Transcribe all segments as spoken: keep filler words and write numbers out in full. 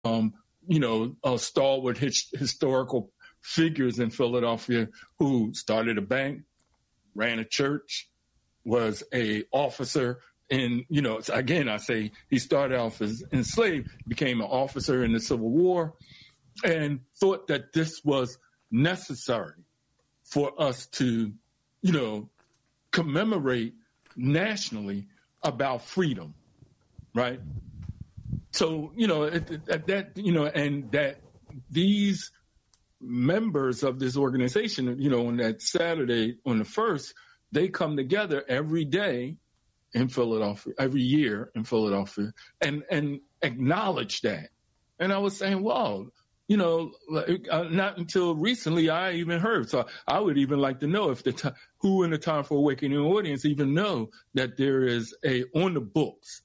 um, you know, uh, stalwart his, historical figures in Philadelphia who started a bank, ran a church, was a officer in, you know, again, I say he started off as enslaved, became an officer in the Civil War, and thought that this was necessary for us to, you know, commemorate nationally about freedom, right? So, you know, that, that, you know, and that these members of this organization, you know, on that Saturday, on the first, they come together every day in Philadelphia, every year in Philadelphia, and, and acknowledge that. And I was saying, wow, you know, uh, not until recently I even heard. So I would even like to know if the t- who in the Time for Awakening audience even know that there is a on the books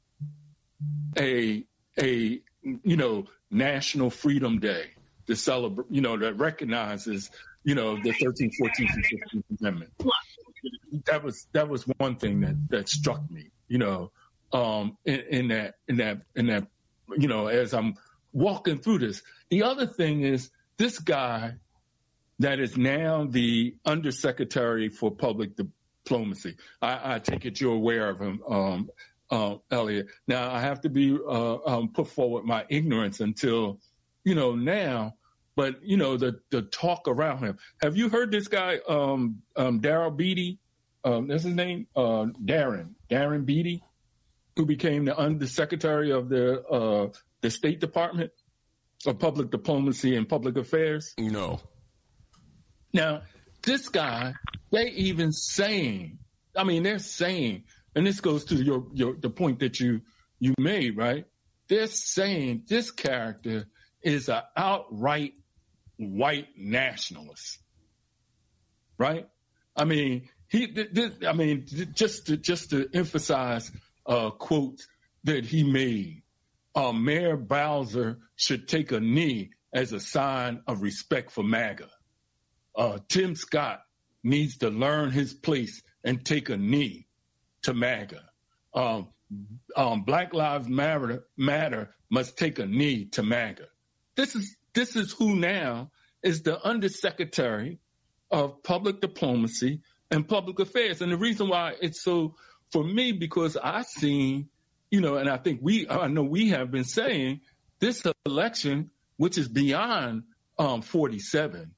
a a you know National Freedom Day to celebrate, you know, that recognizes, you know, the thirteenth, fourteenth, and fifteenth Amendment. That was that was one thing that that struck me, you know, um, in, in that in that in that you know, as I'm walking through this. The other thing is this guy that is now the Undersecretary for Public Diplomacy. I, I take it you're aware of him, um, uh, Elliot. Now, I have to be uh, um, put forward my ignorance until, you know, now. But, you know, the, the talk around him. Have you heard this guy, um, um, Darrell Beatty? Um, that's his name? Uh, Darren. Darren Beatty, who became the Undersecretary of the uh, the State Department of Public Diplomacy and Public Affairs? No. Now, this guy, they even saying, I mean, they're saying, and this goes to your, your the point that you you made, right? They're saying this character is an outright white nationalist, right? I mean, he. This, I mean, just to just to emphasize a quote that he made. Uh, Mayor Bowser should take a knee as a sign of respect for MAGA. Uh, Tim Scott needs to learn his place and take a knee to MAGA. Um, um, Black Lives Matter, Matter must take a knee to MAGA. This is this is who now is the Undersecretary of Public Diplomacy and Public Affairs. And the reason why it's so, for me, because I seen, you know, and I think we, I know we have been saying this election, which is beyond um, forty-seven,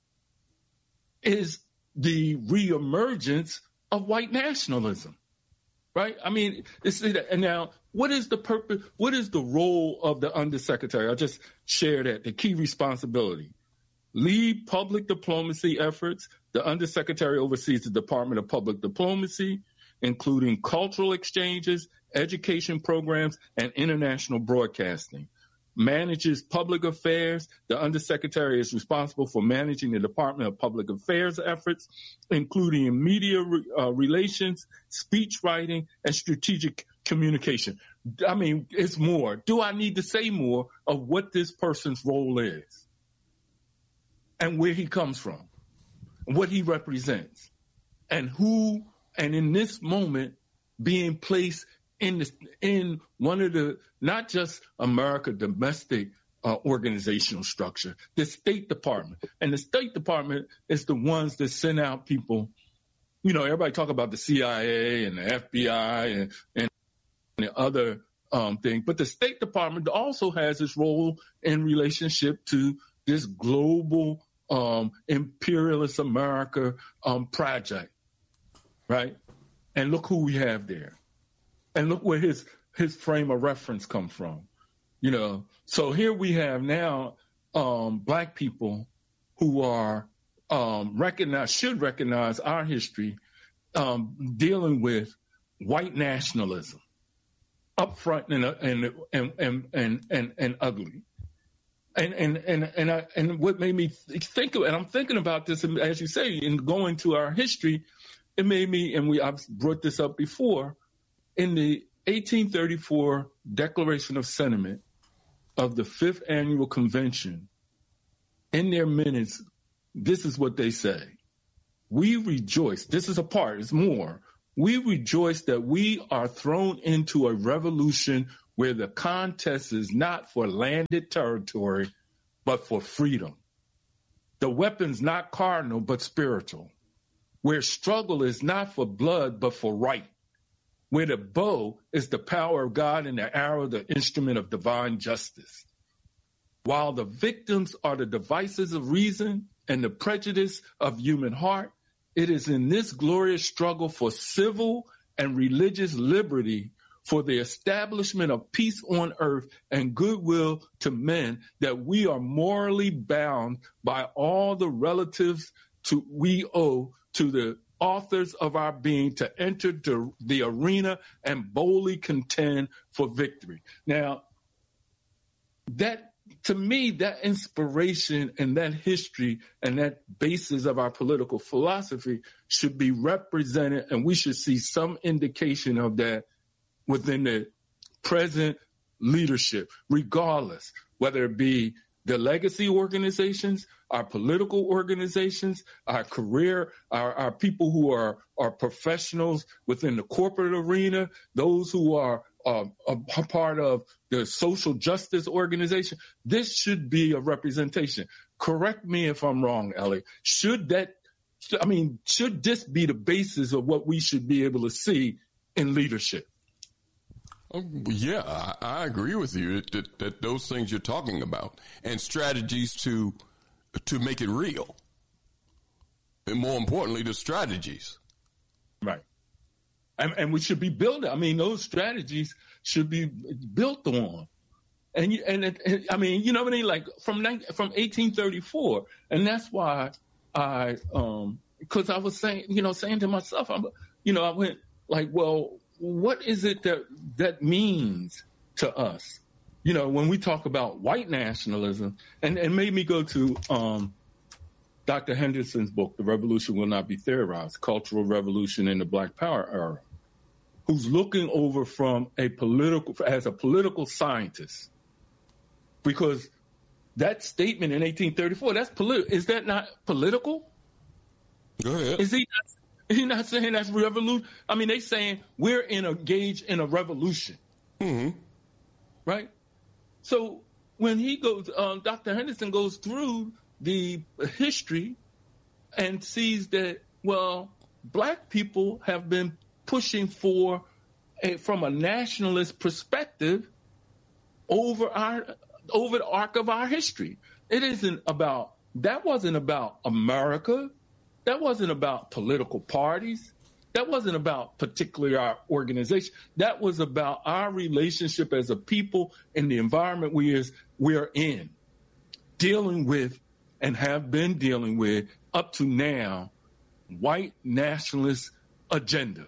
is the reemergence of white nationalism, right? I mean, it's, and now what is the purpose? What is the role of the Undersecretary? I'll just share that. The key responsibility: lead public diplomacy efforts. The Undersecretary oversees the Department of Public Diplomacy, including cultural exchanges, education programs, and international broadcasting. Manages public affairs. The Undersecretary is responsible for managing the Department of Public Affairs efforts, including media uh, relations, speech writing, and strategic communication. I mean, it's more. Do I need to say more of what this person's role is and where he comes from, what he represents, and who, and in this moment, being placed in the, in one of the, not just America domestic uh, organizational structure, the State Department. And the State Department is the ones that send out people. You know, everybody talk about the C I A and the F B I and, and the other um, thing, but the State Department also has its role in relationship to this global um, imperialist America um, project, right? And look who we have there. And look where his his frame of reference come from, you know. So here we have now um, black people who are um, recognize should recognize our history um, dealing with white nationalism, upfront and and and and and and, and ugly. And and and and I, and what made me think of, and I'm thinking about this, as you say, in going to our history, it made me, and we I've brought this up before. In the eighteen thirty-four Declaration of Sentiment of the Fifth Annual Convention, in their minutes, this is what they say. We rejoice. This is a part. It's more. We rejoice that we are thrown into a revolution where the contest is not for landed territory, but for freedom. The weapon's not cardinal, but spiritual, where struggle is not for blood, but for right, where the bow is the power of God and the arrow the instrument of divine justice. While the victims are the devices of reason and the prejudice of human heart, it is in this glorious struggle for civil and religious liberty, for the establishment of peace on earth and goodwill to men, that we are morally bound by all the relatives to we owe to the authors of our being to enter the, the arena and boldly contend for victory. Now, that, to me, that inspiration and that history and that basis of our political philosophy should be represented, and we should see some indication of that within the present leadership, regardless, whether it be the legacy organizations, our political organizations, our career, our, our people who are, are professionals within the corporate arena, those who are uh, a, a part of the social justice organization. This should be a representation. Correct me if I'm wrong, Elliot. Should that, I mean, should this be the basis of what we should be able to see in leadership? Oh, yeah, I, I agree with you that, that those things you're talking about and strategies to to make it real. And more importantly, the strategies. Right. And, and we should be building. I mean, those strategies should be built on. And, and, and I mean, you know what I mean? Like from from eighteen thirty-four. And that's why I, um, because I was saying, you know, saying to myself, I'm, you know, I went like, well, what is it that that means to us? You know, when we talk about white nationalism, and it made me go to um, Doctor Henderson's book, The Revolution Will Not Be Theorized, Cultural Revolution in the Black Power Era, who's looking over from a political, as a political scientist, because that statement in eighteen thirty-four, that's political. Is that not political? Go ahead. Is he not? He's not saying that's revolution. I mean, they saying we're in engaged in a revolution, mm-hmm. right? So when he goes, um, Doctor Henderson goes through the history and sees that, well, black people have been pushing for, a, from a nationalist perspective, over our over the arc of our history. It isn't about that. Wasn't about America. That wasn't about political parties. That wasn't about particularly our organization. That was about our relationship as a people in the environment we is we are in, dealing with and have been dealing with up to now, white nationalist agenda,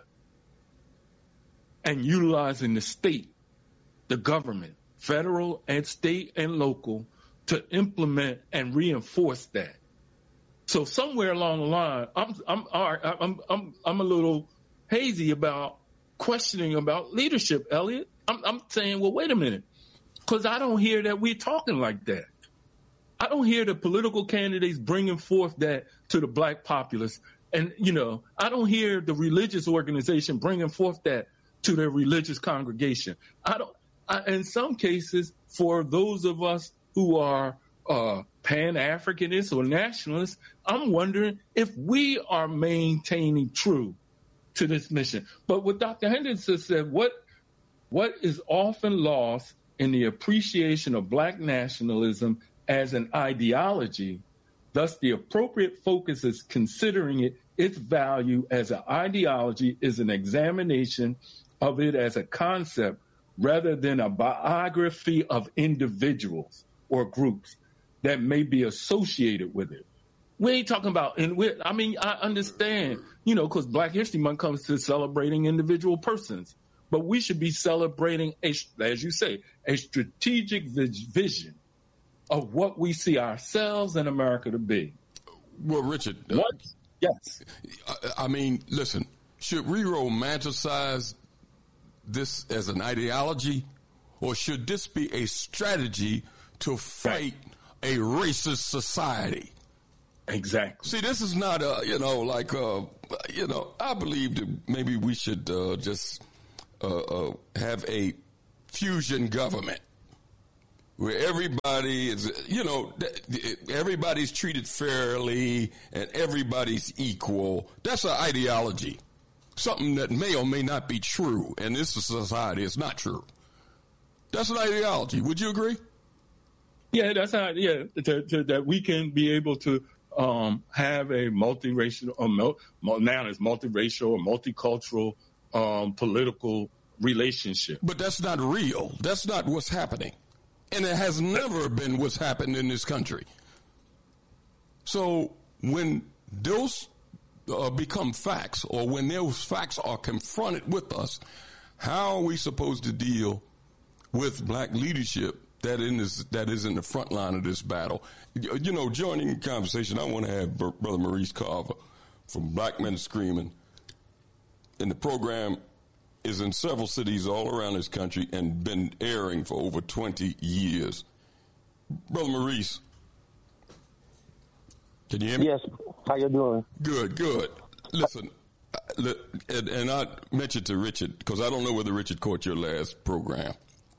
and utilizing the state, the government, federal and state and local, to implement and reinforce that. So somewhere along the line, I'm I'm I'm I'm I'm a little hazy about questioning about leadership, Elliot. I'm, I'm saying, well, wait a minute, because I don't hear that we're talking like that. I don't hear the political candidates bringing forth that to the black populace, and you know, I don't hear the religious organization bringing forth that to their religious congregation. I don't. I, in some cases, for those of us who are uh, Pan-Africanists or nationalists, I'm wondering if we are maintaining true to this mission. But what Doctor Henderson said, what what is often lost in the appreciation of black nationalism as an ideology, thus the appropriate focus is considering it, its value as an ideology is an examination of it as a concept rather than a biography of individuals or groups that may be associated with it. We ain't talking about, and we, I mean, I understand, you know, because Black History Month comes to celebrating individual persons, but we should be celebrating, a, as you say, a strategic vision of what we see ourselves and America to be. Well, Richard. What? Uh, yes. I, I mean, listen, should we romanticize this as an ideology, or should this be a strategy to fight a racist society? Exactly. See, this is not a, you know, like, uh, you know, I believe that maybe we should uh, just uh, uh, have a fusion government where everybody is, you know, everybody's treated fairly and everybody's equal. That's an ideology, something that may or may not be true. And this society is not true. That's an ideology. Would you agree? Yeah, that's how, yeah, to, to, that we can be able to um, have a multiracial, or mul, now it's multiracial or multicultural um, political relationship. But that's not real. That's not what's happening. And it has never been what's happened in this country. So when those uh, become facts, or when those facts are confronted with us, how are we supposed to deal with black leadership that in this, that is in the front line of this battle? You know, joining the conversation, I want to have Brother Maurice Carver from Black Men Screaming. And the program is in several cities all around this country and been airing for over twenty years. Brother Maurice, can you hear me? Yes. How you doing? Good, good. Listen, and, and I mentioned to Richard, because I don't know whether Richard caught your last program.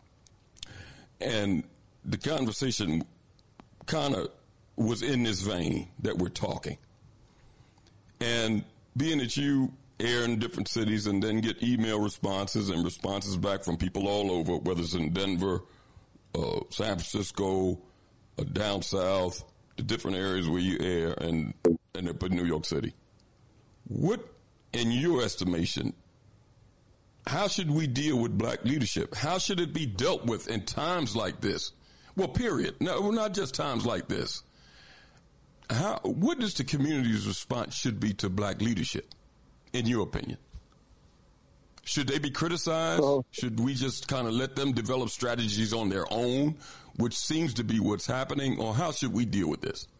And the conversation kind of was in this vein that we're talking. And being that you air in different cities and then get email responses and responses back from people all over, whether it's in Denver, uh, San Francisco, uh, down south, the different areas where you air, and, and up in New York City. What, in your estimation, how should we deal with black leadership? How should it be dealt with in times like this? Well, period. No, not just times like this. How, what is the community's response should be to black leadership, in your opinion? Should they be criticized? Well, should we just kind of let them develop strategies on their own, which seems to be what's happening? Or how should we deal with this?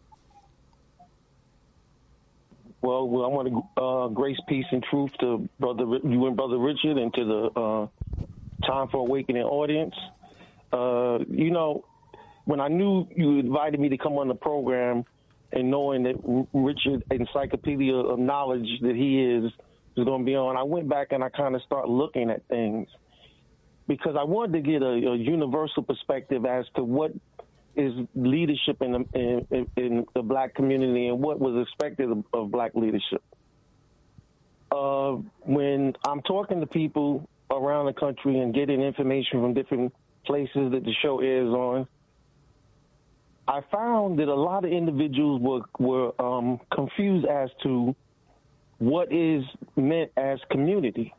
Well, well I want to uh, grace, peace, and truth to brother you and Brother Richard, and to the uh, Time for Awakening audience. Uh, you know, when I knew you invited me to come on the program, and knowing that Richard, encyclopedia of knowledge that he is, is going to be on, I went back and I kind of started looking at things, because I wanted to get a, a universal perspective as to what is leadership in the, in, in the black community and what was expected of, of black leadership. Uh, when I'm talking to people around the country and getting information from different places that the show airs on, I found that a lot of individuals were, were um, confused as to what is meant as community.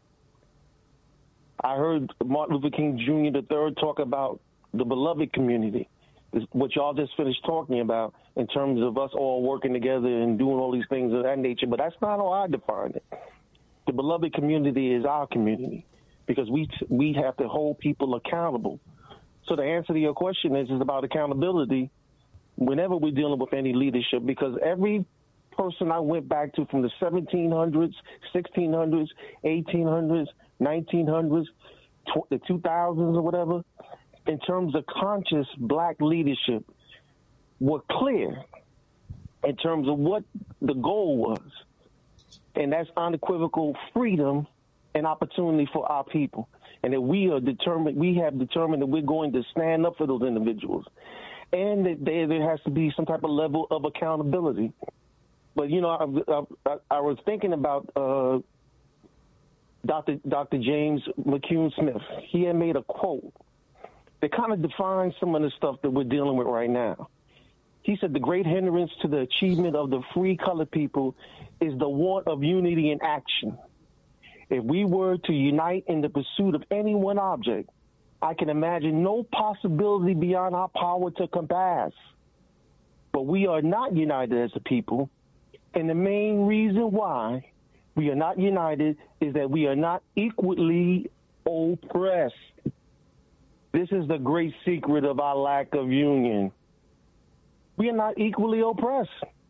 I heard Martin Luther King Junior the third talk about the beloved community, what y'all just finished talking about in terms of us all working together and doing all these things of that nature, but that's not how I define it. The beloved community is our community, because we we have to hold people accountable. So the answer to your question is, is about accountability whenever we're dealing with any leadership, because every person I went back to from the seventeen hundreds, sixteen hundreds, eighteen hundreds, nineteen hundreds, tw- the two thousands or whatever, in terms of conscious black leadership, were clear in terms of what the goal was. And that's unequivocal freedom and opportunity for our people. And that we are determined, we have determined that we're going to stand up for those individuals. And that there, there has to be some type of level of accountability. But, you know, I, I, I was thinking about uh, Doctor Doctor James McCune Smith. He had made a quote that kind of defines some of the stuff that we're dealing with right now. He said the great hindrance to the achievement of the free colored people is the want of unity in action. If we were to unite in the pursuit of any one object, I can imagine no possibility beyond our power to compass. But we are not united as a people, and the main reason why we are not united is that we are not equally oppressed. This is the great secret of our lack of union. We are not equally oppressed.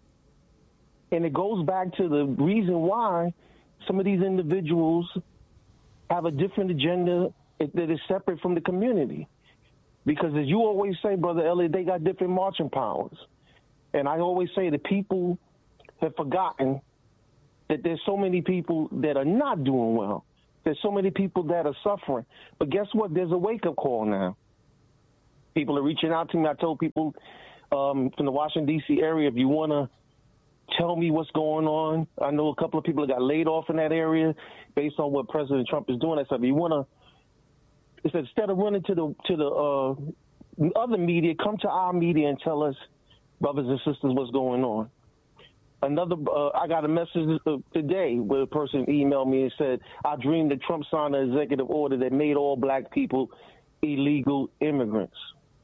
And it goes back to the reason why some of these individuals have a different agenda that is separate from the community. Because as you always say, Brother Elliot, they got different marching powers. And I always say that people have forgotten that there's so many people that are not doing well. There's so many people that are suffering. But guess what? There's a wake-up call now. People are reaching out to me. I told people um, from the Washington, D C area, if you want to tell me what's going on. I know a couple of people that got laid off in that area based on what President Trump is doing. I said, if you want to, instead of running to the to the uh, other media, come to our media and tell us, brothers and sisters, what's going on. Another, uh, I got a message today where a person emailed me and said, I dreamed that Trump signed an executive order that made all black people illegal immigrants.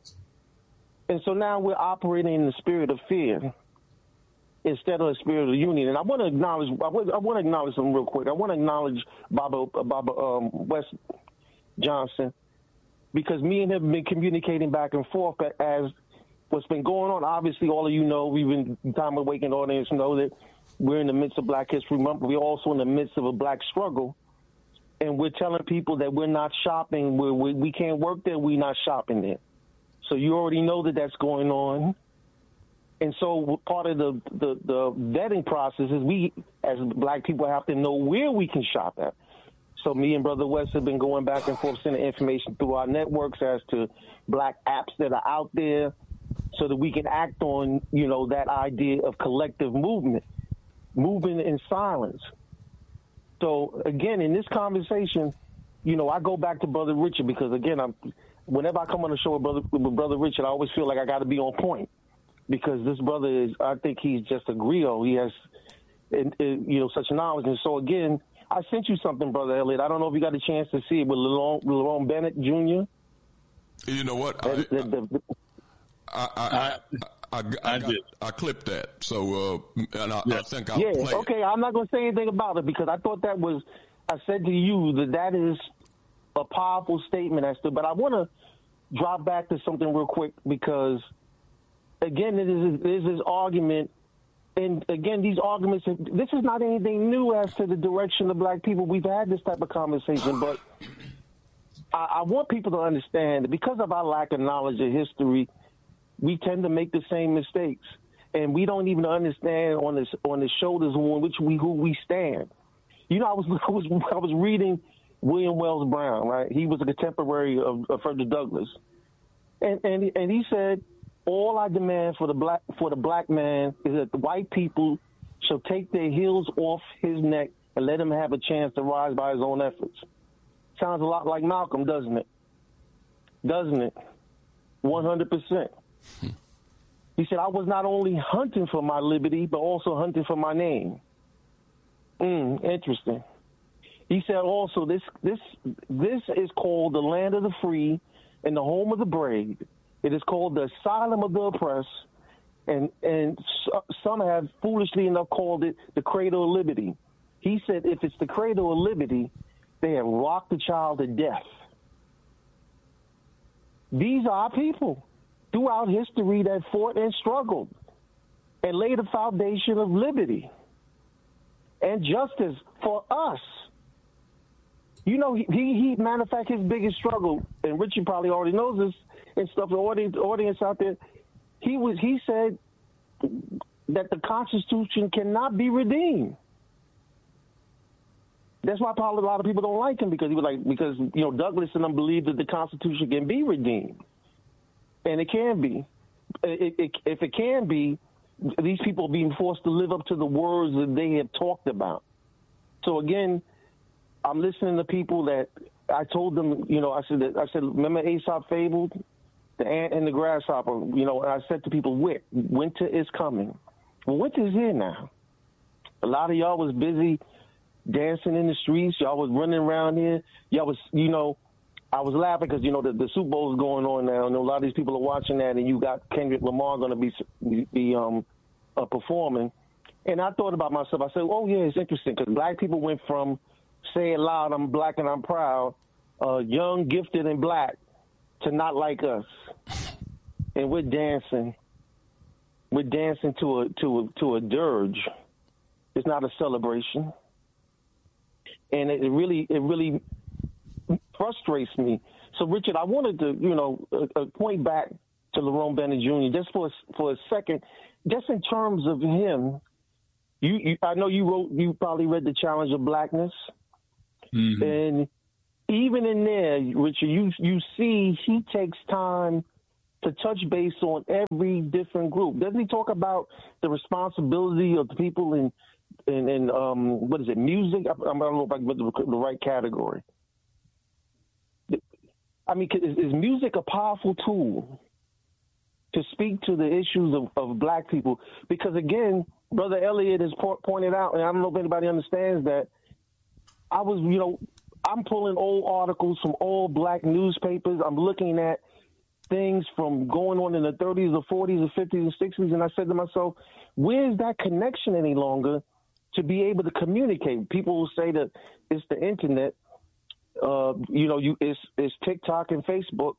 And so now we're operating in the spirit of fear instead of the spirit of union. And I want to acknowledge, I want, I want to acknowledge something real quick. I want to acknowledge Baba, Baba um, West Johnson, because me and him have been communicating back and forth as what's been going on. Obviously, all of you know, we've been, time awakened audience know that we're in the midst of Black History Month. We're also in the midst of a black struggle. And we're telling people that we're not shopping. We're, we we can't work there. We're not shopping there. So you already know that that's going on. And so part of the, the, the vetting process is we, as black people, have to know where we can shop at. So me and Brother West have been going back and forth, sending information through our networks as to black apps that are out there so that we can act on, you know, that idea of collective movement, moving in silence. So, again, in this conversation, you know, I go back to Brother Richard because, again, I'm, whenever I come on the show with Brother, with Brother Richard, I always feel like I got to be on point because this brother is, I think he's just a griot. He has, you know, such knowledge. And so, again, I sent you something, Brother Elliott. I don't know if you got a chance to see it with Lerone Bennett Junior You know what? I, the, the, the, I, I, I, I, I, I, got, I clipped that, so uh, and I, yeah. I think I'll yeah, play okay, it. I'm not going to say anything about it because I thought that was, I said to you that that is a powerful statement as to, but I want to drop back to something real quick because, again, it is, it is this argument, and again, these arguments, this is not anything new as to the direction of black people. We've had this type of conversation, but I, I want people to understand that because of our lack of knowledge of history, we tend to make the same mistakes, and we don't even understand on this on the shoulders on which we who we stand. You know, I was I was I was reading William Wells Brown, right? He was a contemporary of, of Frederick Douglass, and and and he said, "All I demand for the black for the black man is that the white people shall take their heels off his neck and let him have a chance to rise by his own efforts." Sounds a lot like Malcolm, doesn't it? Doesn't it? One hundred percent. He said, I was not only hunting for my liberty, but also hunting for my name. Mm, interesting. He said also, this this this is called the land of the free and the home of the brave. It is called the asylum of the oppressed, and, and some have foolishly enough called it the cradle of liberty. He said, if it's the cradle of liberty, they have rocked the child to death. These are our people throughout history that fought and struggled and laid a foundation of liberty and justice for us. You know, he, he matter of fact, his biggest struggle, and Richard probably already knows this and stuff, the audience, audience out there, he was he said that the Constitution cannot be redeemed. That's why probably a lot of people don't like him because he was like, because, you know, Douglass and them believe that the Constitution can be redeemed. And it can be. It, it, if it can be, these people are being forced to live up to the words that they have talked about. So again, I'm listening to people that I told them, you know, I said, that, I said, remember Aesop fable, the ant and the grasshopper, you know, and I said to people, Wit, winter is coming. Well, winter is here now. A lot of y'all was busy dancing in the streets. Y'all was running around here. Y'all was, you know, I was laughing because, you know, the, the Super Bowl is going on now, and a lot of these people are watching that, and you got Kendrick Lamar going to be be um, uh, performing. And I thought about myself. I said, oh, yeah, it's interesting because black people went from say it loud, I'm black and I'm proud, uh, young, gifted, and black, to not like us. And we're dancing. We're dancing to a to a, to a dirge. It's not a celebration. And it really it really frustrates me. So, Richard, I wanted to, you know, uh, point back to Lerone Bennett Junior just for a, for a second, just in terms of him. You, you, I know you wrote, you probably read The Challenge of Blackness. Mm-hmm. And even in there, Richard, you you see he takes time to touch base on every different group. Doesn't he talk about the responsibility of the people in in, in um, what is it, music? I, I don't know if I can put the, the right category. I mean, is, is music a powerful tool to speak to the issues of, of black people? Because, again, Brother Elliott has po- pointed out, and I don't know if anybody understands that, I was, you know, I'm pulling old articles from old black newspapers. I'm looking at things from going on in the thirties or forties or fifties or sixties, and I said to myself, where's that connection any longer to be able to communicate? People will say that it's the internet. Uh, you know, you it's, it's TikTok and Facebook,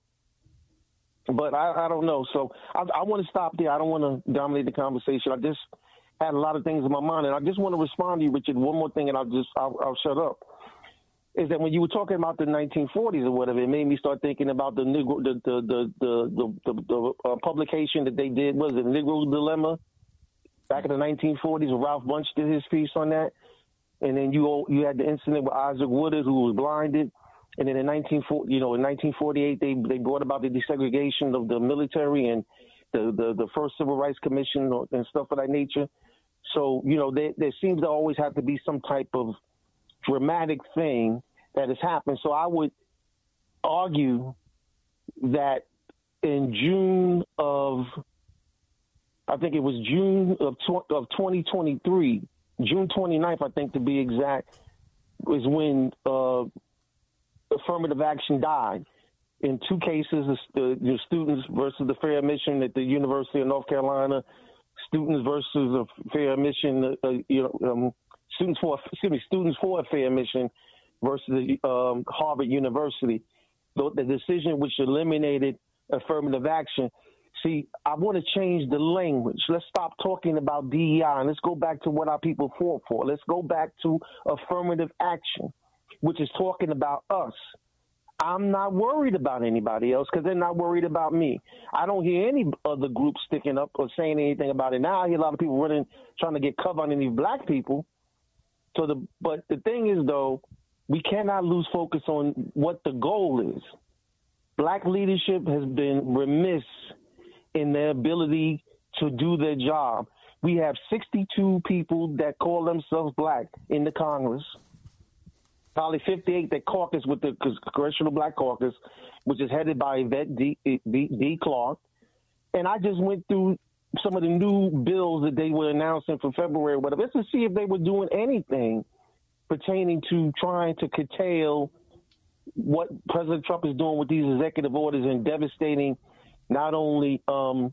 but I, I don't know. So I, I want to stop there. I don't want to dominate the conversation. I just had a lot of things in my mind, and I just want to respond to you, Richard. One more thing, and I'll just I'll, I'll shut up. Is that when you were talking about the nineteen forties or whatever, it made me start thinking about the Negro, the the the the, the, the, the uh, publication that they did. Was it Negro Dilemma back in the nineteen forties? Ralph Bunche did his piece on that. And then you you had the incident with Isaac Woodard, who was blinded. And then in nineteen forty, you know, in nineteen forty-eight, they they brought about the desegregation of the military and the, the, the first Civil Rights Commission and stuff of that nature. So, you know, there, there seems to always have to be some type of dramatic thing that has happened. So I would argue that in June of, I think it was June of of twenty twenty-three, June twenty-ninth, I think to be exact, was when uh, affirmative action died. In two cases, the, the students versus the fair admission at the University of North Carolina, students versus a fair admission, uh, you know, um, students for excuse me, students for a fair admission versus the, um, Harvard University. The, the decision which eliminated affirmative action. See, I want to change the language. Let's stop talking about D E I and let's go back to what our people fought for. Let's go back to affirmative action, which is talking about us. I'm not worried about anybody else because they're not worried about me. I don't hear any other groups sticking up or saying anything about it. Now I hear a lot of people running, trying to get cover on these black people. So the but the thing is, though, we cannot lose focus on what the goal is. Black leadership has been remiss in their ability to do their job. We have sixty-two people that call themselves black in the Congress. Probably fifty-eight that caucus with the Congressional Black Caucus, which is headed by Yvette D. D. D. Clark. And I just went through some of the new bills that they were announcing for February, whatever, just to see if they were doing anything pertaining to trying to curtail what President Trump is doing with these executive orders and devastating not only um,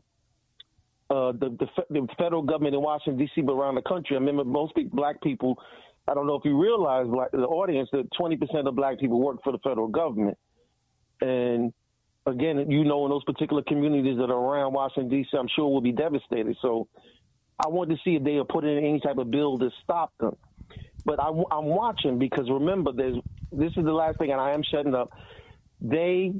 uh, the, the, the federal government in Washington, D C, but around the country. I remember most people, black people, I don't know if you realize, like, the audience, that twenty percent of black people work for the federal government. And, again, you know, in those particular communities that are around Washington, D C, I'm sure will be devastated. So I wanted to see if they are putting in any type of bill to stop them. But I, I'm watching because, remember, there's this is the last thing, and I am shutting up. They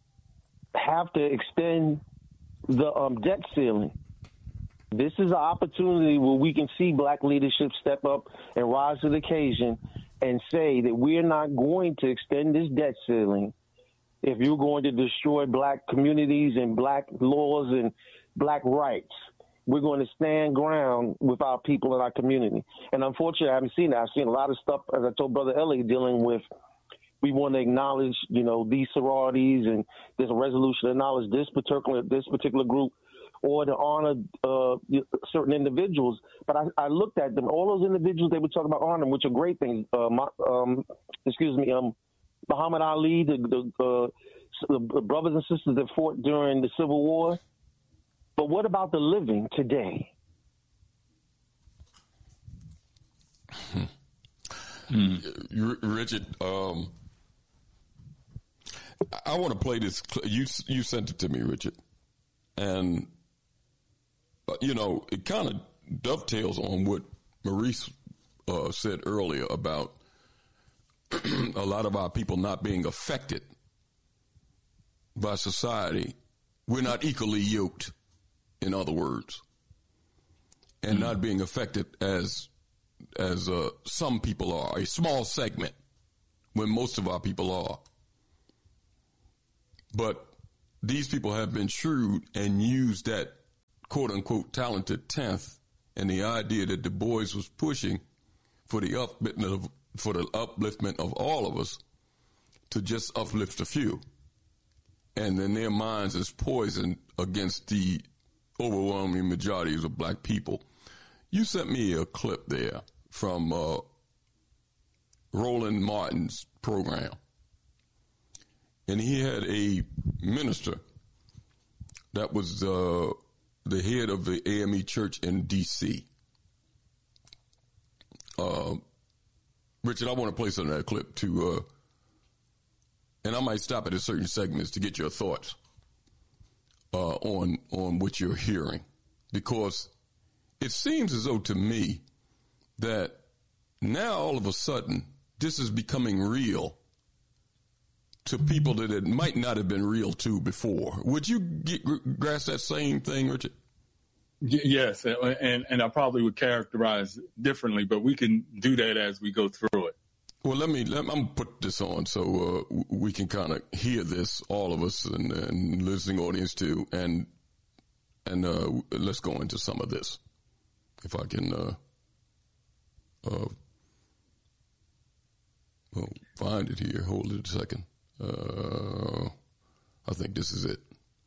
have to extend the um, debt ceiling. This is an opportunity where we can see black leadership step up and rise to the occasion and say that we're not going to extend this debt ceiling if you're going to destroy black communities and black laws and black rights. We're going to stand ground with our people in our community. And unfortunately, I haven't seen that. I've seen a lot of stuff, as I told Brother Elliott, dealing with we want to acknowledge, you know, these sororities, and there's a resolution to acknowledge this particular this particular group, or to honor uh, certain individuals. But I, I looked at them, all those individuals they were talking about honoring, which are great things. Uh, my, um, excuse me, um, Muhammad Ali, the, the, uh, the brothers and sisters that fought during the Civil War. But what about the living today? Hmm. Richard, um, I want to play this. You you sent it to me, Richard, and uh, you know it kind of dovetails on what Maurice uh, said earlier about a lot of our people not being affected by society. We're not equally yoked, in other words, and mm-hmm. not being affected as as uh, some people are, a small segment when most of our people are. But these people have been shrewd and used that quote-unquote talented tenth and the idea that Du Bois was pushing for the upliftment of, for the upliftment of all of us to just uplift a few. And then their minds is poisoned against the overwhelming majorities of black people. You sent me a clip there from uh, Roland Martin's program. And he had a minister that was uh, the head of the A M E church in D C Uh, Richard, I want to play some of that clip to, uh, and I might stop at certain segments to get your thoughts uh, on on what you're hearing, because it seems as though to me that now all of a sudden this is becoming real to people that it might not have been real to before. Would you get, grasp that same thing, Richard? Yes, and, and I probably would characterize it differently, but we can do that as we go through it. Well, let me, let, I'm going to put this on so uh, we can kind of hear this, all of us, and, and listening audience too, and and uh, let's go into some of this. If I can uh, uh, oh, find it here. Hold it a second. Uh, I think this is it.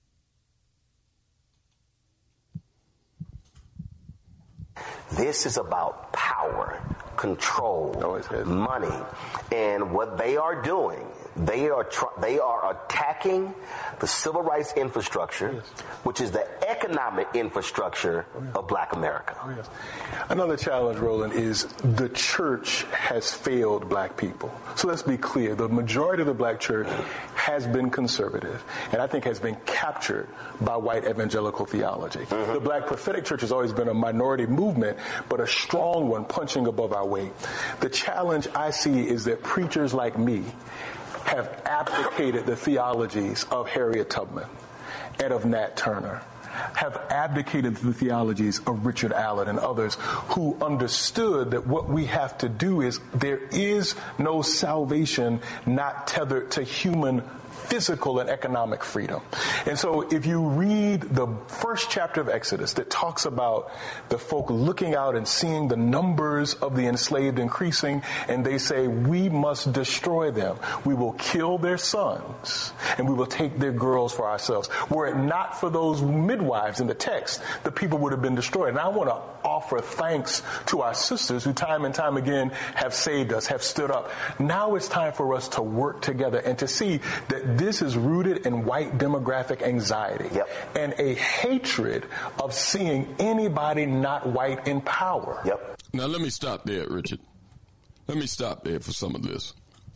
This is about power, control, money, and what they are doing. They are tr- they are attacking the civil rights infrastructure, yes. which is the economic infrastructure oh, yes. of Black America. Oh, yes. Another challenge, Roland, is the church has failed black people. So let's be clear. The majority of the black church has been conservative and I think has been captured by white evangelical theology. Mm-hmm. The Black prophetic church has always been a minority movement, but a strong one punching above our weight. The challenge I see is that preachers like me have abdicated the theologies of Harriet Tubman and of Nat Turner, have abdicated the theologies of Richard Allen and others who understood that what we have to do is there is no salvation not tethered to human physical and economic freedom. And so if you read the first chapter of Exodus that talks about the folk looking out and seeing the numbers of the enslaved increasing, and they say, we must destroy them. We will kill their sons and we will take their girls for ourselves. Were it not for those midwives in the text, the people would have been destroyed. And I want to offer thanks to our sisters who time and time again have saved us, have stood up. Now it's time for us to work together and to see that this is rooted in white demographic anxiety yep. and a hatred of seeing anybody not white in power. Yep. Now, let me stop there, Richard. Let me stop there for some of this.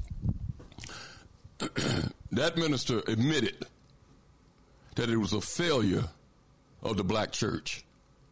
That minister admitted that it was a failure of the black church.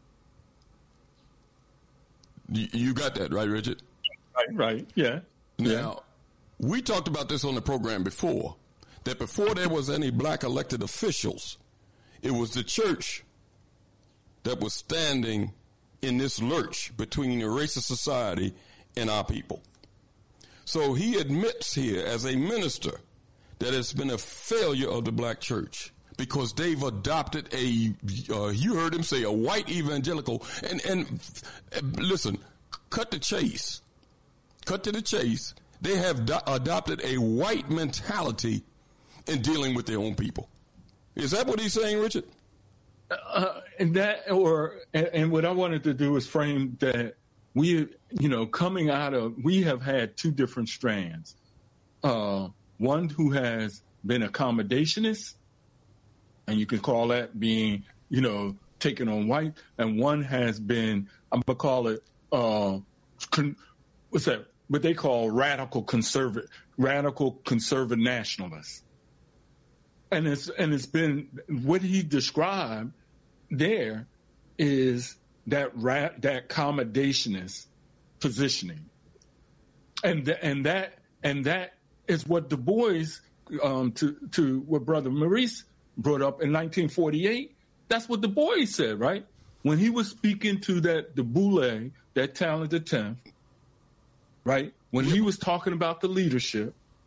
You, you got that, right, Richard? Right, right, yeah. Now, yeah. we talked about this on the program before, that before there was any black elected officials, it was the church that was standing in this lurch between a racist society and our people. So he admits here as a minister that it's been a failure of the black church because they've adopted a, uh, you heard him say, a white evangelical. And, and uh, listen, cut the chase. Cut to the chase. They have do- adopted a white mentality in dealing with their own people. Is that what he's saying, Richard? Uh, and that, or, and, and what I wanted to do is frame that we, you know, coming out of, we have had two different strands. Uh, one who has been accommodationist, and you can call that being, you know, taken on white, and one has been, I'm going to call it, uh, con- what's that, what they call radical conservative, radical conservative nationalists. And it's and it's been what he described there is that ra- that accommodationist positioning, and th- and that and that is what Du Bois, um, to to what Brother Maurice brought up in nineteen forty-eight. That's what Du Bois said, right? When he was speaking to that the Boule, that talented tenth, right? When he was talking about the leadership,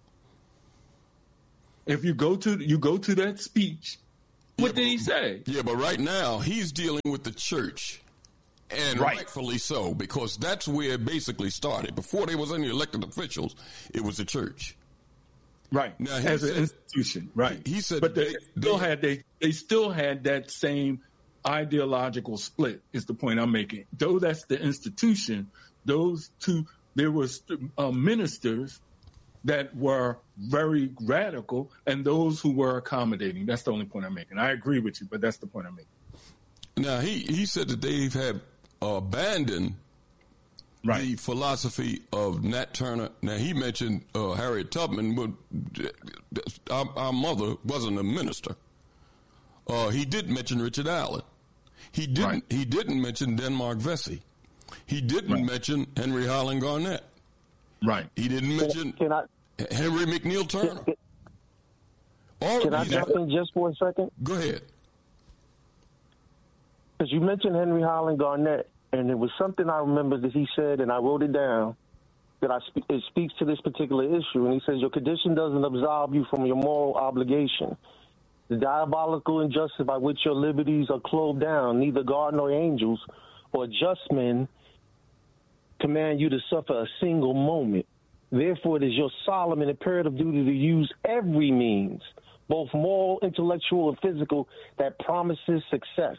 If you go to you go to that speech, what yeah, did he say? Yeah, but right now he's dealing with the church. And right. rightfully so, because that's where it basically started. Before there was any elected officials, it was the church. Right. Now, as said, an institution. Right. He, he said, but they, they still had they they still had that same ideological split. Is the point I'm making? Though that's the institution, those two there was uh, ministers that were very radical, and those who were accommodating. That's the only point I'm making. I agree with you, but that's the point I'm making. Now he he said that they've had. Abandon right. the philosophy of Nat Turner. Now, he mentioned uh, Harriet Tubman, but our, our mother wasn't a minister. Uh, he did mention Richard Allen. He didn't. Right. He didn't mention Denmark Vesey. He didn't right. mention Henry Highland Garnett. Right. He didn't mention can I, Henry McNeil Turner. Can, All can of I these jump in just for a second? Go ahead. Because you mentioned Henry Highland Garnett, and it was something I remember that he said, and I wrote it down, that I spe- it speaks to this particular issue. And he says, your condition doesn't absolve you from your moral obligation. The diabolical injustice by which your liberties are clothed down, neither God nor angels or just men command you to suffer a single moment. Therefore, it is your solemn and imperative duty to use every means, both moral, intellectual, and physical, that promises success.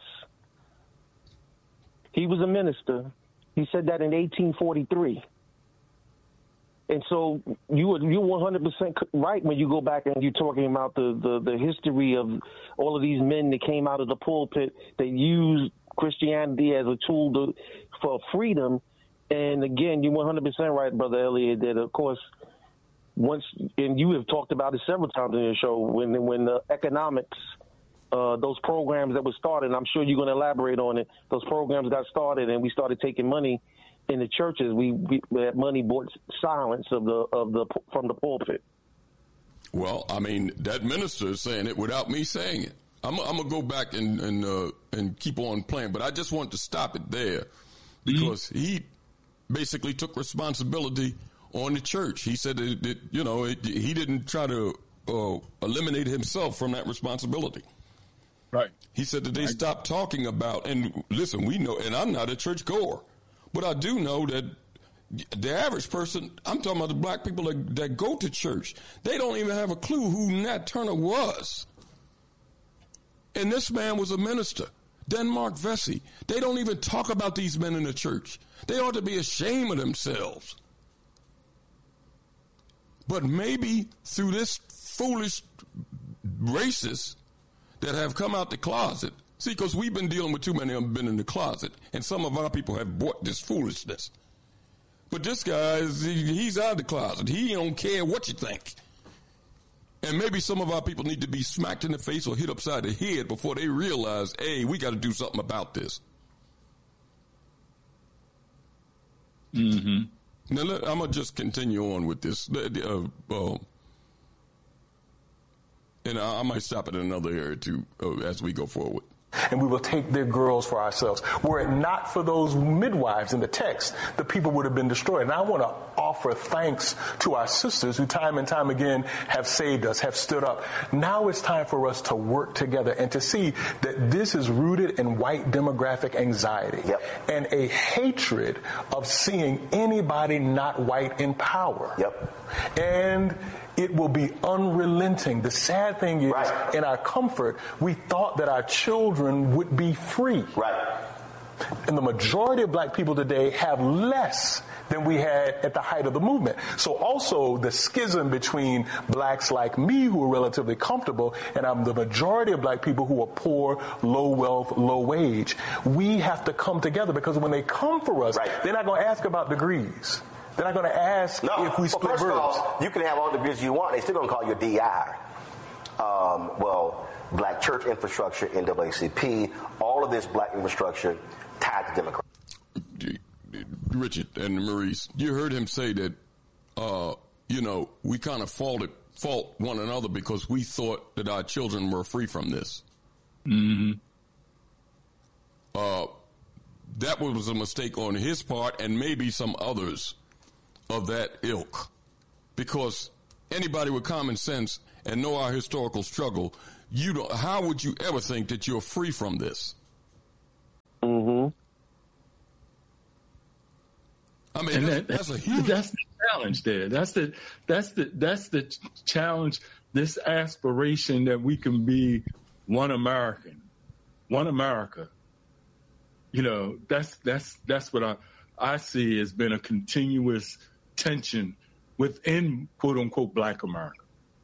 He was a minister. He said that in eighteen forty-three. And so you were you're one hundred percent right when you go back and you're talking about the, the, the history of all of these men that came out of the pulpit that used Christianity as a tool to, for freedom. And again, you're one hundred percent right, Brother Elliott, that of course, once, and you have talked about it several times in your show, when when the economics, uh, those programs that were started, and I'm sure you're going to elaborate on it, those programs got started and we started taking money in the churches, we, we that money bought silence of the of the from the pulpit. Well, I mean, that minister is saying it without me saying it. I'm, I'm gonna go back and and uh, and keep on playing, but I just want to stop it there because mm-hmm. he basically took responsibility on the church. He said that, that you know it, he didn't try to uh, eliminate himself from that responsibility. Right. He said that they right. stopped talking about. And listen, we know, and I'm not a church goer. But I do know that the average person, I'm talking about the black people that, that go to church, they don't even have a clue who Nat Turner was. And this man was a minister, Denmark Vesey. They don't even talk about these men in the church. They ought to be ashamed of themselves. But maybe through this foolish racists that have come out the closet, see, because we've been dealing with too many of them been in the closet, and some of our people have bought this foolishness. But this guy, is, he, he's out of the closet. He don't care what you think. And maybe some of our people need to be smacked in the face or hit upside the head before they realize, hey, we got to do something about this. Mm-hmm. Now, let, I'm going to just continue on with this. Uh, uh, and I, I might stop at another area, too, uh, as we go forward. And we will take their girls for ourselves. Were it not for those midwives in the text, the people would have been destroyed. And I want to offer thanks to our sisters who time and time again have saved us, have stood up. Now it's time for us to work together and to see that this is rooted in white demographic anxiety yep. and a hatred of seeing anybody not white in power. Yep. And it will be unrelenting. The sad thing is, right. in our comfort, we thought that our children would be free. Right. And the majority of black people today have less than we had at the height of the movement. So also the schism between blacks like me who are relatively comfortable and um, the majority of black people who are poor, low wealth, low wage. We have to come together because when they come for us, right. they're not going to ask about degrees. They're not going to ask no. if we split well, first verbs. Of all, you can have all the degrees you want. They're still going to call you a D I. Um, well, black church infrastructure, N double A C P, all of this black infrastructure tied to Democrats. Richard and Maurice, you heard him say that, uh, you know, we kind of faulted, fault one another because we thought that our children were free from this. Mm-hmm. Uh, that was a mistake on his part and maybe some others of that ilk, because anybody with common sense and know our historical struggle, you don't, how would you ever think that you're free from this? Mm-hmm. I mean, And that's, that, that's a huge. That's the challenge there. That's the that's the that's the challenge. This aspiration that we can be one American, one America. You know, that's that's that's what I I see has been a continuous tension within quote unquote Black America.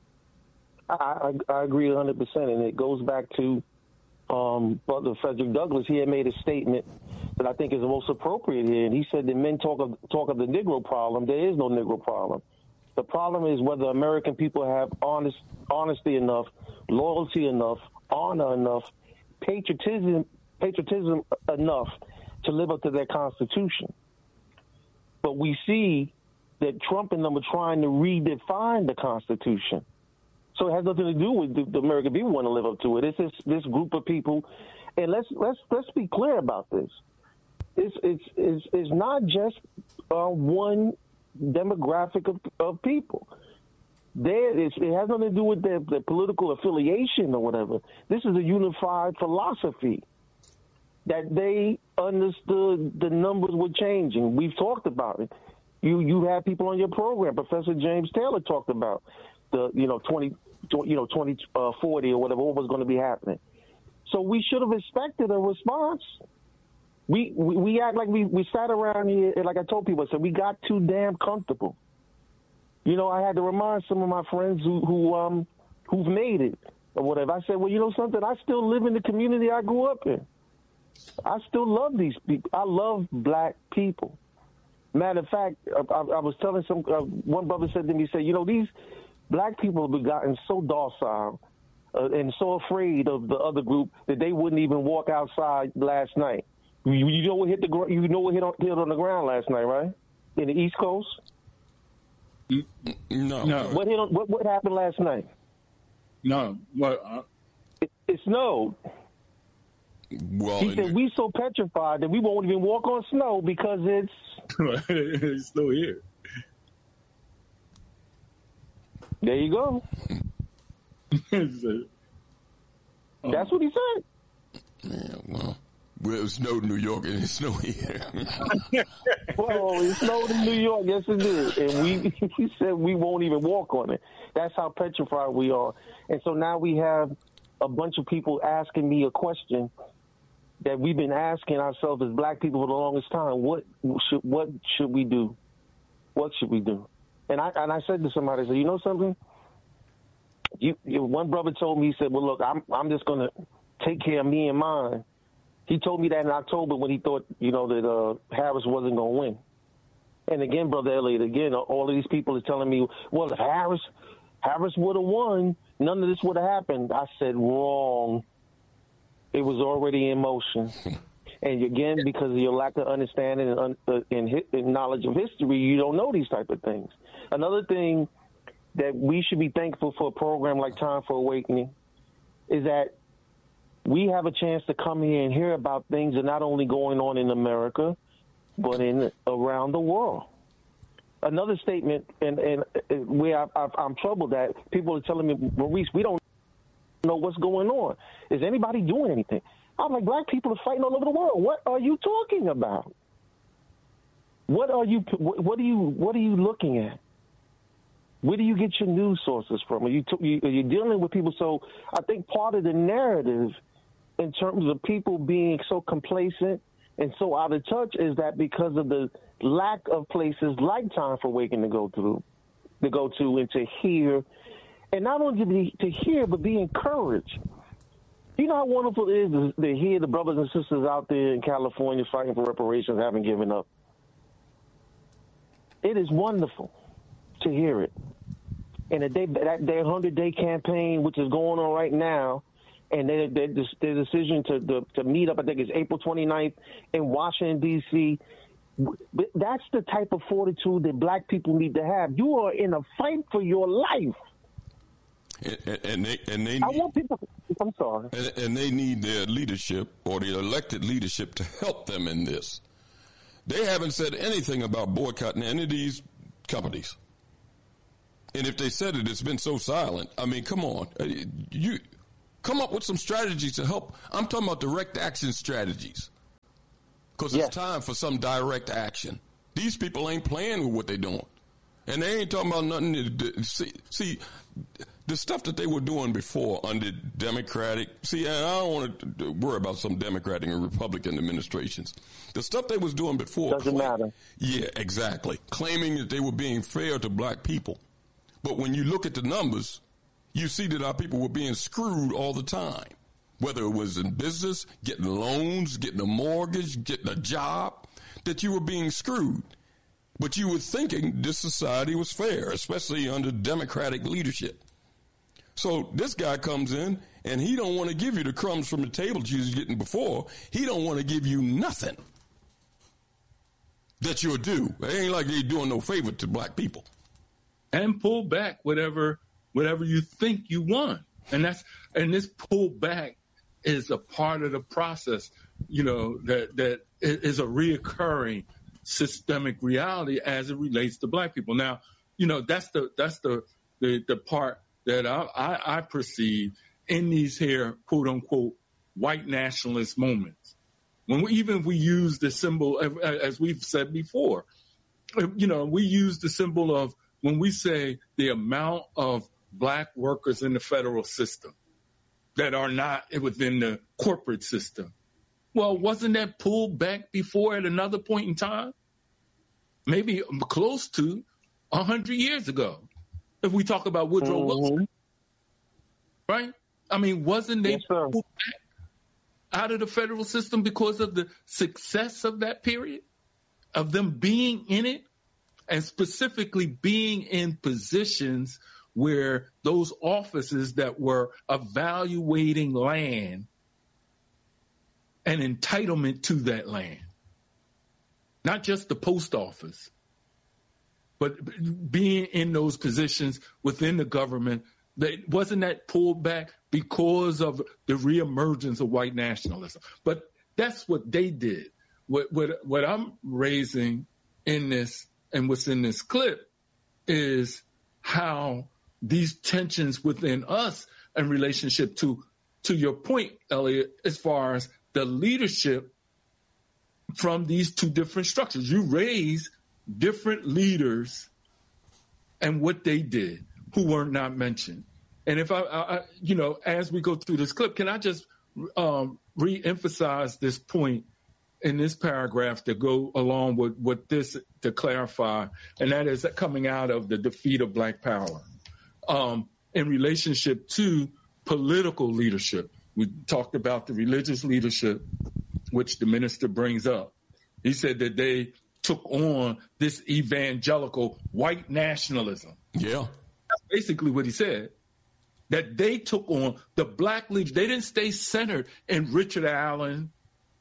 I, I, I agree one hundred percent, and it goes back to um, Brother Frederick Douglass. He had made a statement that I think is the most appropriate here, and he said that men talk of talk of the Negro problem. There is no Negro problem. The problem is whether American people have honest honesty enough, loyalty enough, honor enough, patriotism patriotism enough to live up to their Constitution. But we see that Trump and them are trying to redefine the Constitution. So it has nothing to do with the, the American people want to live up to it. It's this, this group of people, and let's let's let's be clear about this. It's it's it's, it's not just uh, one demographic of, of people. There, it's, it has nothing to do with their, their political affiliation or whatever. This is a unified philosophy that they understood the numbers were changing. We've talked about it. You you have people on your program. Professor James Taylor talked about the you know twenty you know twenty forty or whatever what was going to be happening. So we should have expected a response. We, we we act like we, we sat around here, and like I told people, I said we got too damn comfortable. You know, I had to remind some of my friends who, who um who've made it or whatever. I said, well, you know something, I still live in the community I grew up in. I still love these people. I love Black people. Matter of fact, I, I was telling some uh, one brother said to me, he said, you know, these Black people have gotten so docile uh, and so afraid of the other group that they wouldn't even walk outside last night. You, you know what hit the gr- you know what hit on, hit on the ground last night, right? In the East Coast. No, no. What hit on, what what happened last night? No, well, uh, It, it snowed. Well, He said we so petrified that we won't even walk on snow because it's it's still here. there. You go. So, oh. That's what he said. yeah, well, well, it snowed in New York and it snowed here. Well, it snowed in New York. Yes, it did. And we, he said we won't even walk on it. That's how petrified we are. And so now we have a bunch of people asking me a question that we've been asking ourselves as Black people for the longest time. What should what should we do? What should we do? And I and I said to somebody, I said, you know something? You, you one brother told me, he said, well, look, I'm I'm just gonna take care of me and mine. He told me that in October when he thought, you know, that uh, Harris wasn't going to win. And again, Brother Elliott, again, all of these people are telling me, well, if Harris, Harris would have won, none of this would have happened. I said, wrong. It was already in motion. And again, because of your lack of understanding and, uh, and, hi- and knowledge of history, you don't know these type of things. Another thing that we should be thankful for a program like Time for Awakening is that we have a chance to come here and hear about things that are not only going on in America, but in around the world. Another statement, and, and, and where I, I, I'm troubled at, people are telling me, Maurice, we don't know what's going on. Is anybody doing anything? I'm like, Black people are fighting all over the world. What are you talking about? What are you? What are you? What are you looking at? Where do you get your news sources from? Are you, you are you dealing with people? So I think part of the narrative, in terms of people being so complacent and so out of touch, is that because of the lack of places like Time for Awakening to go through, to go to and to hear, and not only to, be, to hear, but be encouraged. You know how wonderful it is to, to hear the brothers and sisters out there in California fighting for reparations, haven't given up. It is wonderful to hear it. And that, they, that their hundred-day campaign, which is going on right now, and their, their, their decision to, to to meet up, I think it's April twenty-ninth in Washington, D C, that's the type of fortitude that Black people need to have. You are in a fight for your life. And, and they and they need, I want people. I'm sorry. And, and they need their leadership or the elected leadership to help them in this. They haven't said anything about boycotting any of these companies. And if they said it, it's been so silent. I mean, come on. You come up with some strategies to help. I'm talking about direct action strategies. Because it's yes. time for some direct action. These people ain't playing with what they're doing. And they ain't talking about nothing. To, see, see, the stuff that they were doing before under Democratic, see, I don't want to worry about some Democratic and Republican administrations. The stuff they was doing before. Doesn't claim, matter. Yeah, exactly. Claiming that they were being fair to black people. But when you look at the numbers, you see that our people were being screwed all the time. Whether it was in business, getting loans, getting a mortgage, getting a job, that you were being screwed. But you were thinking this society was fair, especially under Democratic leadership. So this guy comes in, and he don't want to give you the crumbs from the table that you was getting before. He don't want to give you nothing that you're due. It ain't like they're doing no favor to black people. And pull back whatever whatever you think you want. And that's and this pull back is a part of the process, you know, that that is a reoccurring systemic reality as it relates to black people. Now, you know, that's the that's the the, the part that I, I, I perceive in these here, quote unquote, white nationalist moments. When we, even if we use the symbol, as we've said before, you know, we use the symbol of when we say the amount of black workers in the federal system that are not within the corporate system. Well, wasn't that pulled back before at another point in time? Maybe close to one hundred years ago, if we talk about Woodrow mm-hmm. Wilson. Right? I mean, wasn't they yes, pulled back out of the federal system because of the success of that period, of them being in it, and specifically being in positions where those offices that were evaluating land and entitlement to that land, not just the post office, but being in those positions within the government, that wasn't that pulled back because of the reemergence of white nationalism. But that's what they did. What what what I'm raising in this and what's in this clip is how these tensions within us in relationship to, to your point, Elliot, as far as the leadership from these two different structures. You raise different leaders and what they did who were not mentioned. And if I, I you know, as we go through this clip, can I just um, re-emphasize this point in this paragraph to go along with, with this to clarify, and that is coming out of the defeat of Black Power. Um, in relationship to political leadership. We talked about the religious leadership, which the minister brings up. He said that they took on this evangelical white nationalism. Yeah. That's basically what he said, that they took on the black leaders. They didn't stay centered in Richard Allen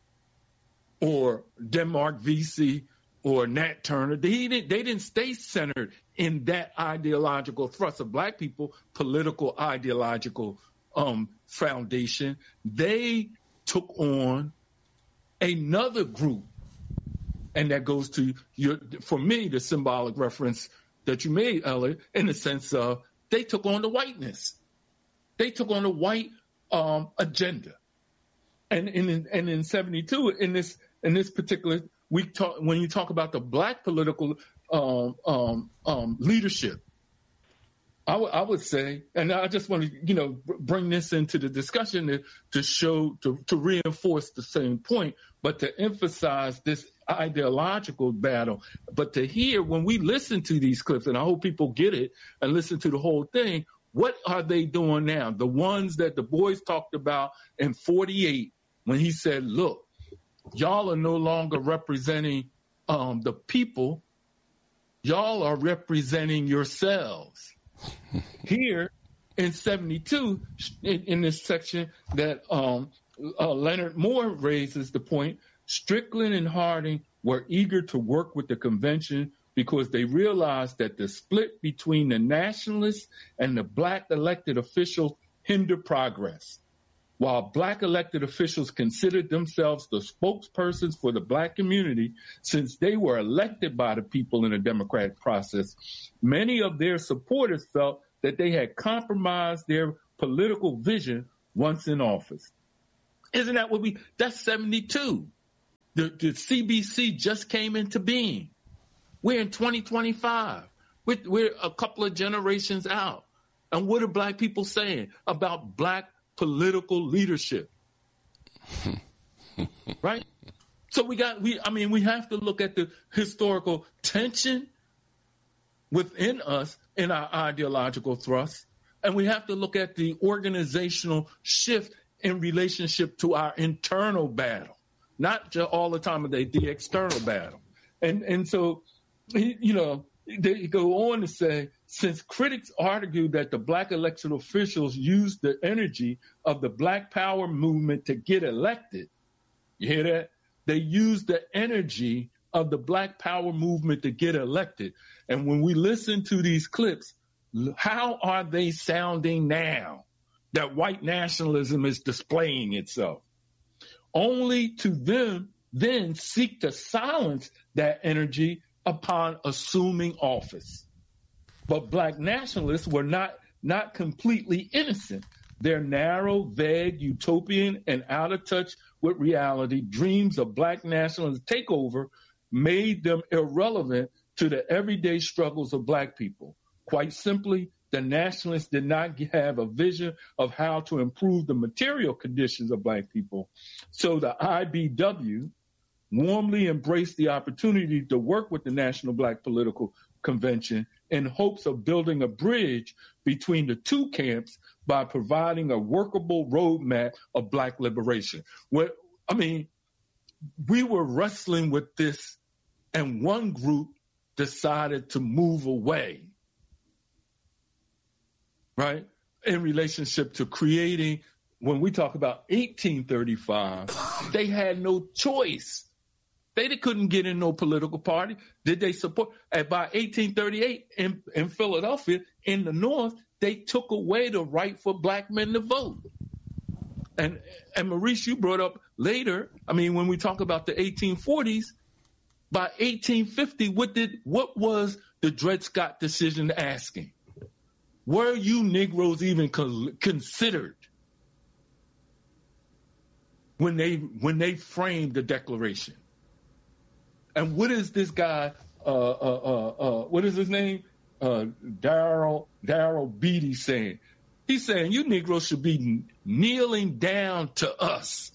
or Denmark Vesey or Nat Turner. They didn't, they didn't stay centered in that ideological thrust of black people, political ideological um, foundation. They took on another group. And that goes to, your, for me, the symbolic reference that you made, Elliot, in the sense of they took on the whiteness. They took on the white um, agenda. And in and in seventy-two, in this in this particular, we talk when you talk about the black political um, um, um, leadership, I, w- I would say, and I just want to you know bring this into the discussion to, to show to, to reinforce the same point, but to emphasize this ideological battle. But to hear when we listen to these clips, and I hope people get it and listen to the whole thing. What are they doing now? The ones that the boys talked about in forty-eight when he said, look, y'all are no longer representing um, the people. Y'all are representing yourselves. Here in seventy-two, in, in this section that um, uh, Leonard Moore raises the point, Strickland and Harding were eager to work with the convention because they realized that the split between the nationalists and the black elected officials hindered progress. While black elected officials considered themselves the spokespersons for the black community since they were elected by the people in a democratic process, many of their supporters felt that they had compromised their political vision once in office. Isn't that what we, that's seventy-two. The, the C B C just came into being. We're in twenty twenty-five. We're, we're a couple of generations out. And what are black people saying about black political leadership? Right? So we got, we, I mean, we have to look at the historical tension within us in our ideological thrust. And we have to look at the organizational shift in relationship to our internal battle, not just all the time, the, the external battle. And, and so, you know, they go on to say, since critics argue that the black elected officials used the energy of the Black Power movement to get elected, you hear that? They used the energy of the Black Power movement to get elected. And when we listen to these clips, how are they sounding now that white nationalism is displaying itself? Only to them then seek to silence that energy upon assuming office. But black nationalists were not, not completely innocent. Their narrow, vague, utopian, and out of touch with reality dreams of black nationalist takeover made them irrelevant to the everyday struggles of black people. Quite simply, the nationalists did not have a vision of how to improve the material conditions of black people. So the I B W warmly embraced the opportunity to work with the National Black Political Convention in hopes of building a bridge between the two camps by providing a workable roadmap of black liberation. What, I mean, we were wrestling with this, and one group decided to move away, right, in relationship to creating, when we talk about eighteen thirty-five, they had no choice. They couldn't get in no political party. Did they support? And by eighteen thirty-eight in, in Philadelphia, in the North, they took away the right for black men to vote. And, and Maurice, you brought up later, I mean, when we talk about the eighteen forties, by eighteen fifty, what did what was the Dred Scott decision asking? Were you Negroes even co- considered when they when they framed the Declaration? And what is this guy? Uh, uh, uh, uh, what is his name? Uh, Darrell Darrell Beatty saying. He's saying you Negroes should be kneeling down to us.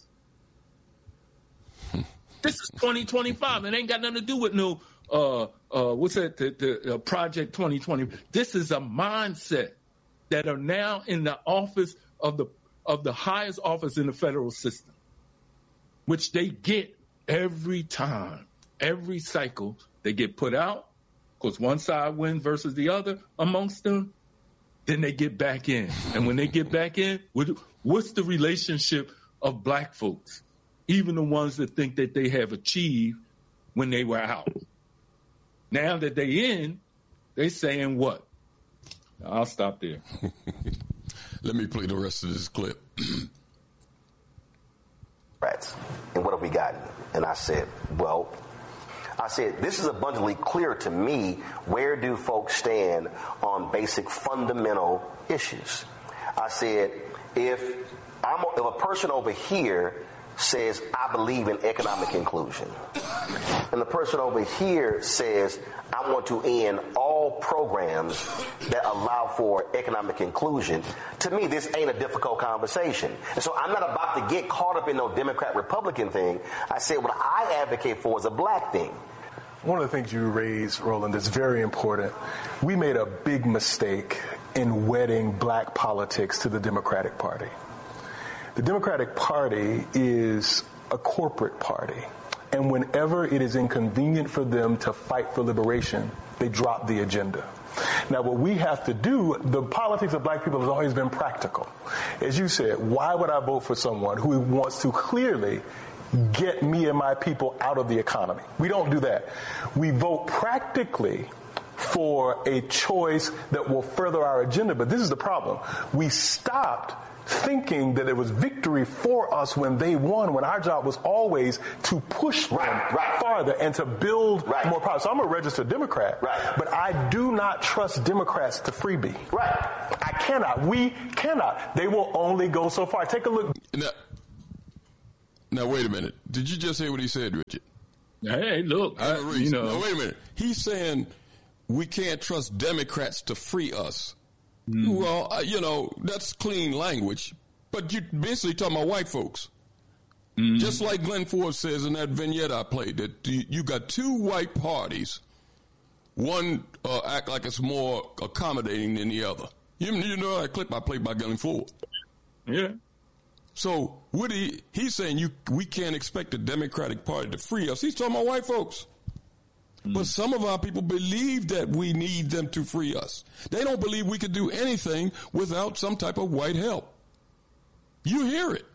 This is twenty twenty-five. It ain't got nothing to do with no uh, uh, what's that? The, the uh, Project twenty twenty. This is a mindset that are now in the office of the of the highest office in the federal system, which they get every time. Every cycle, they get put out, because one side wins versus the other amongst them, then they get back in. And when they get back in, what's the relationship of black folks, even the ones that think that they have achieved when they were out? Now that they in, they saying what? I'll stop there. Let me play the rest of this clip. And what have we gotten? And I said, well, I said, this is abundantly clear to me. Where do folks stand on basic fundamental issues? I said, if I'm if a person over here says, I believe in economic inclusion, and the person over here says, I want to end all programs that allow for economic inclusion, to me, this ain't a difficult conversation. And so I'm not about to get caught up in no Democrat-Republican thing. I said what I advocate for is a black thing. One of the things you raised, Roland, is very important. We made a big mistake in wedding black politics to the Democratic Party. The Democratic Party is a corporate party. And whenever it is inconvenient for them to fight for liberation, they drop the agenda. Now, what we have to do, the politics of black people has always been practical. As you said, why would I vote for someone who wants to clearly get me and my people out of the economy? We don't do that. We vote practically for a choice that will further our agenda. But this is the problem. We stopped thinking that it was victory for us when they won, when our job was always to push them right, right. farther and to build right. more power. So I'm a registered Democrat, right. but I do not trust Democrats to freebie. Right. I cannot. We cannot. They will only go so far. Take a look. Now, now wait a minute. Did you just hear what he said, Richard? Hey, look, I, I, you know. Now, wait a minute. He's saying we can't trust Democrats to free us. Mm. Well, uh, you know, that's clean language, but you're basically talking about white folks. Mm. Just like Glenn Ford says in that vignette I played, that you got two white parties. One uh, act like it's more accommodating than the other. You, you know that clip I played by Glenn Ford? Yeah. So what he he's saying you we can't expect the Democratic Party to free us. He's talking about white folks. Mm. But some of our people believe that we need them to free us. They don't believe we could do anything without some type of white help. You hear it.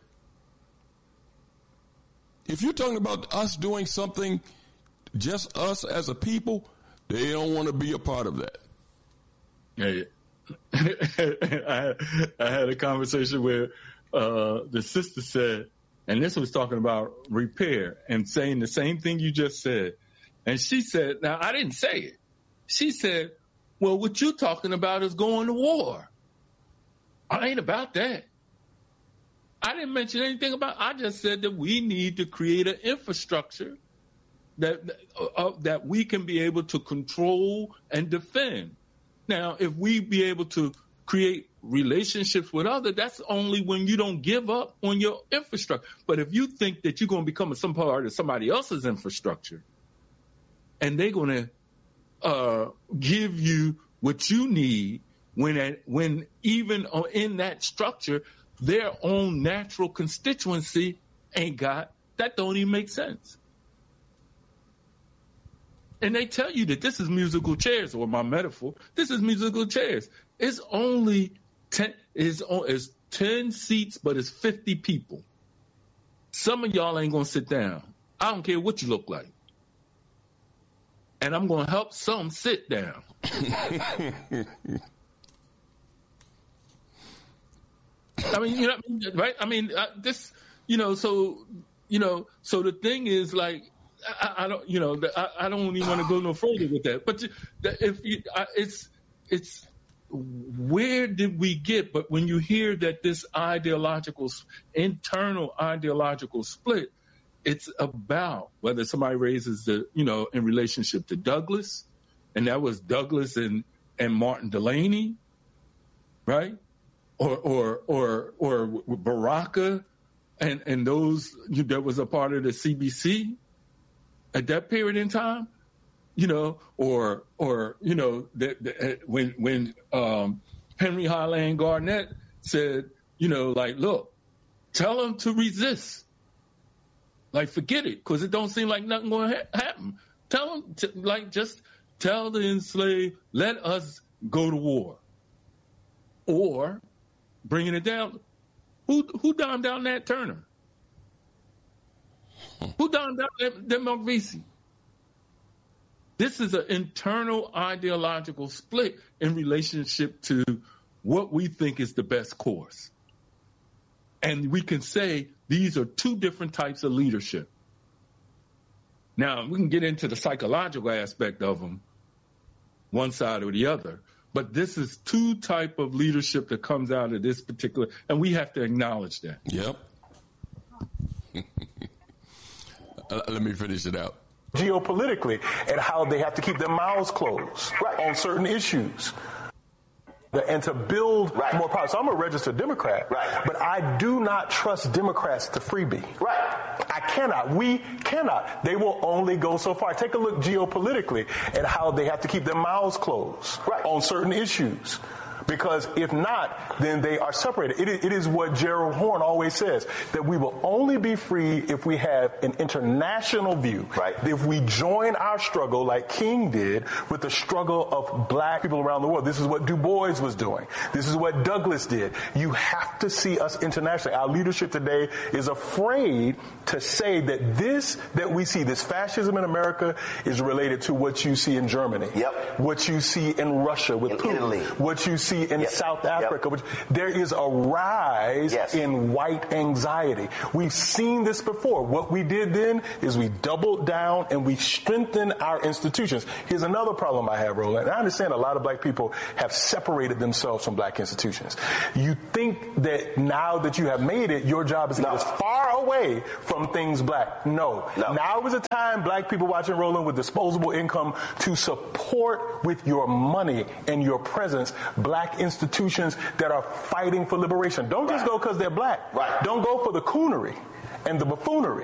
If you're talking about us doing something, just us as a people, they don't want to be a part of that. Hey, I, I had a conversation where uh, the sister said, and this was talking about repair and saying the same thing you just said. And she said, now, I didn't say it. She said, well, what you're talking about is going to war. I ain't about that. I didn't mention anything about it. I just said that we need to create an infrastructure that, uh, that we can be able to control and defend. Now, if we be able to create relationships with others, that's only when you don't give up on your infrastructure. But if you think that you're going to become some part of somebody else's infrastructure, and they're going to uh, give you what you need when when even in that structure, their own natural constituency ain't got, that don't even make sense. And they tell you that this is musical chairs, or my metaphor, this is musical chairs. It's only ten, it's, it's ten seats, but it's fifty people. Some of y'all ain't going to sit down. I don't care what you look like. And I'm going to help some sit down. I mean, you know, right? I mean, uh, this, you know, so, you know, so the thing is, like, I, I don't, you know, I, I don't even want to go no further with that. But if you, I, it's, it's, where did we get? But when you hear that this ideological, internal ideological split, it's about whether somebody raises the, you know, in relationship to Douglas, and that was Douglas and, and Martin Delaney, right? Or or or or Baraka, and and those that was a part of the C B C at that period in time, you know, or or you know that, that when when um, Henry Highland Garnett said, you know, like, look, tell them to resist. Like, forget it, because it don't seem like nothing going to ha- happen. Tell them, to, like, just tell the enslaved, let us go to war. Or, bringing it down, who who downed down Nat Turner? Who downed down that, that Mark Vesey? This is an internal ideological split in relationship to what we think is the best course. And we can say these are two different types of leadership. Now, we can get into the psychological aspect of them, one side or the other, but this is two type of leadership that comes out of this particular, and we have to acknowledge that. Yep. Let me finish it out. Geopolitically, and how they have to keep their mouths closed right. on certain issues. And to build right. more power. So I'm a registered Democrat, right. but I do not trust Democrats to freebie. Right. I cannot. We cannot. They will only go so far. Take a look geopolitically at how they have to keep their mouths closed right. on certain issues. Because if not, then they are separated. It is, it is what Gerald Horne always says, that we will only be free if we have an international view. Right. If we join our struggle, like King did, with the struggle of black people around the world. This is what Du Bois was doing. This is what Douglass did. You have to see us internationally. Our leadership today is afraid to say that this that we see, this fascism in America, is related to what you see in Germany. Yep. What you see in Russia with in Putin. Italy. What you see in yep. South Africa. Yep. Which, there is a rise yes. in white anxiety. We've seen this before. What we did then is we doubled down and we strengthened our institutions. Here's another problem I have, Roland. I understand a lot of black people have separated themselves from black institutions. You think that now that you have made it, your job is to no. get as far away from things black. No. no. Now is a time, black people watching Roland, with disposable income, to support with your money and your presence black institutions that are fighting for liberation. Don't just right. go because they're black. Right. Don't go for the coonery and the buffoonery.